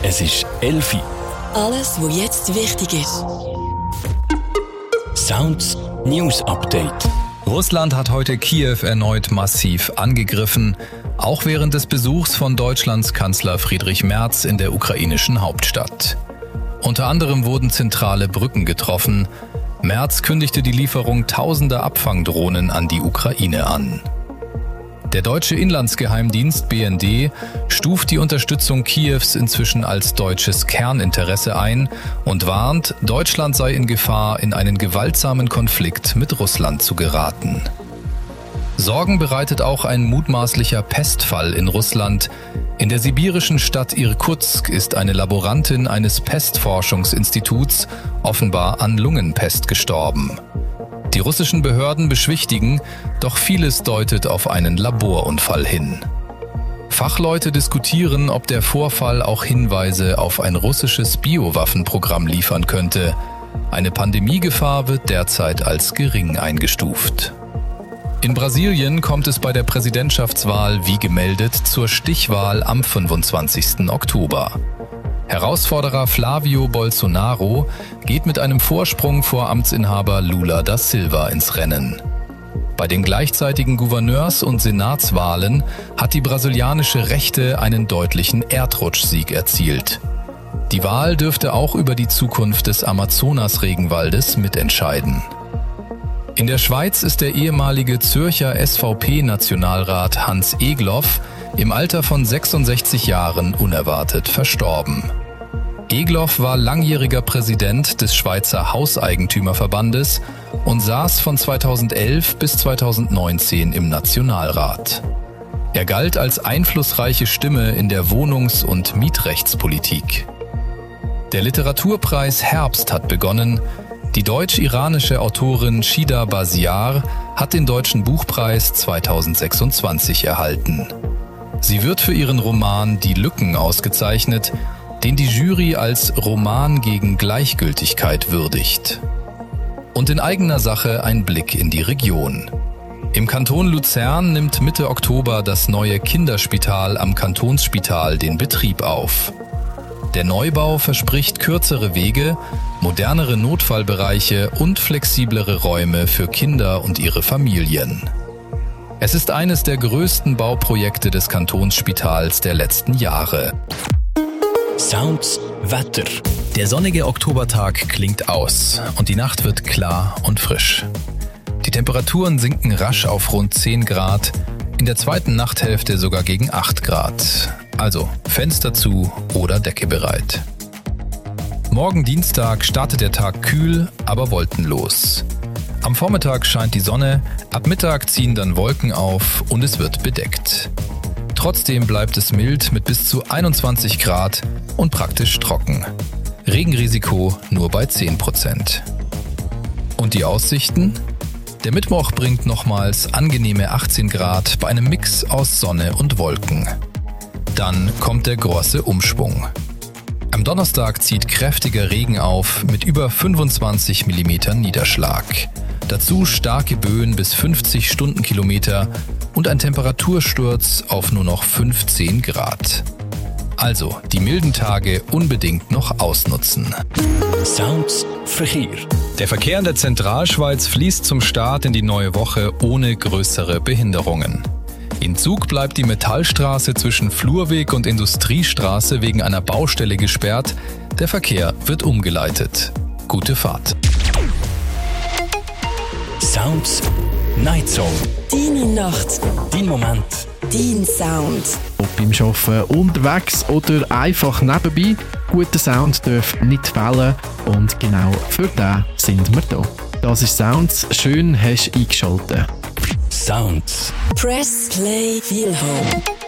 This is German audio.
Es ist 11 Uhr. Alles, was jetzt wichtig ist. Sounds News Update. Russland hat heute Kiew erneut massiv angegriffen, auch während des Besuchs von Deutschlands Kanzler Friedrich Merz in der ukrainischen Hauptstadt. Unter anderem wurden zentrale Brücken getroffen. Merz kündigte die Lieferung tausender Abfangdrohnen an die Ukraine an. Der deutsche Inlandsgeheimdienst BND stuft die Unterstützung Kiews inzwischen als deutsches Kerninteresse ein und warnt, Deutschland sei in Gefahr, in einen gewaltsamen Konflikt mit Russland zu geraten. Sorgen bereitet auch ein mutmaßlicher Pestfall in Russland. In der sibirischen Stadt Irkutsk ist eine Laborantin eines Pestforschungsinstituts offenbar an Lungenpest gestorben. Die russischen Behörden beschwichtigen, doch vieles deutet auf einen Laborunfall hin. Fachleute diskutieren, ob der Vorfall auch Hinweise auf ein russisches Biowaffenprogramm liefern könnte. Eine Pandemiegefahr wird derzeit als gering eingestuft. In Brasilien kommt es bei der Präsidentschaftswahl wie gemeldet zur Stichwahl am 25. Oktober. Herausforderer Flavio Bolsonaro geht mit einem Vorsprung vor Amtsinhaber Lula da Silva ins Rennen. Bei den gleichzeitigen Gouverneurs- und Senatswahlen hat die brasilianische Rechte einen deutlichen Erdrutschsieg erzielt. Die Wahl dürfte auch über die Zukunft des Amazonas-Regenwaldes mitentscheiden. In der Schweiz ist der ehemalige Zürcher SVP-Nationalrat Hans Egloff im Alter von 66 Jahren unerwartet verstorben. Egloff war langjähriger Präsident des Schweizer Hauseigentümerverbandes und saß von 2011 bis 2019 im Nationalrat. Er galt als einflussreiche Stimme in der Wohnungs- und Mietrechtspolitik. Der Literaturpreis Herbst hat begonnen. Die deutsch-iranische Autorin Shida Baziar hat den Deutschen Buchpreis 2026 erhalten. Sie wird für ihren Roman Die Lücken ausgezeichnet, den die Jury als Roman gegen Gleichgültigkeit würdigt. Und in eigener Sache ein Blick in die Region. Im Kanton Luzern nimmt Mitte Oktober das neue Kinderspital am Kantonsspital den Betrieb auf. Der Neubau verspricht kürzere Wege, modernere Notfallbereiche und flexiblere Räume für Kinder und ihre Familien. Es ist eines der größten Bauprojekte des Kantonsspitals der letzten Jahre. Sounds Wetter. Der sonnige Oktobertag klingt aus und die Nacht wird klar und frisch. Die Temperaturen sinken rasch auf rund 10 Grad, in der zweiten Nachthälfte sogar gegen 8 Grad. Also Fenster zu oder Decke bereit. Morgen Dienstag startet der Tag kühl, aber wolkenlos. Am Vormittag scheint die Sonne, ab Mittag ziehen dann Wolken auf und es wird bedeckt. Trotzdem bleibt es mild mit bis zu 21 Grad und praktisch trocken. Regenrisiko nur bei 10%. Und die Aussichten? Der Mittwoch bringt nochmals angenehme 18 Grad bei einem Mix aus Sonne und Wolken. Dann kommt der große Umschwung. Am Donnerstag zieht kräftiger Regen auf mit über 25 mm Niederschlag. Dazu starke Böen bis 50 Stundenkilometer und ein Temperatursturz auf nur noch 15 Grad. Also die milden Tage unbedingt noch ausnutzen. Sounds Verkehr. Der Verkehr in der Zentralschweiz fließt zum Start in die neue Woche ohne größere Behinderungen. In Zug bleibt die Metallstraße zwischen Flurweg und Industriestraße wegen einer Baustelle gesperrt. Der Verkehr wird umgeleitet. Gute Fahrt. Sounds Night Zone. Deine Nacht. Dein Moment. Dein Sound. Ob beim Arbeiten unterwegs oder einfach nebenbei, guter Sound darf nicht fehlen und genau für den sind wir da. Das ist Sounds, schön hast du eingeschaltet. Sounds. Press Play Feel Home.